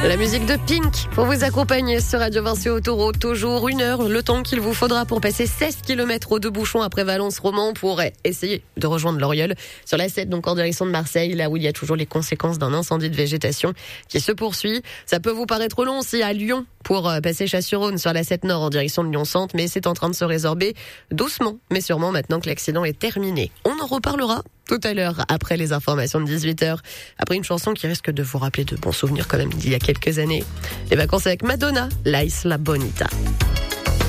La musique de Pink pour vous accompagner sur Radio Vinci Autoroute. Toujours 1 heure, le temps qu'il vous faudra pour passer 16 km aux deux bouchons après Valence-Romand pour essayer de rejoindre l'Oriol. Sur la 7, donc en direction de Marseille, là où il y a toujours les conséquences d'un incendie de végétation qui se poursuit. Ça peut vous paraître long aussi à Lyon pour passer Chasse-sur-Rhône sur la 7 Nord en direction de Lyon-Centre, mais c'est en train de se résorber doucement, mais sûrement maintenant que l'accident est terminé. On en reparlera tout à l'heure, après les informations de 18h, après une chanson qui risque de vous rappeler de bons souvenirs quand même d'il y a quelques années. Les vacances avec Madonna, La Isla Bonita.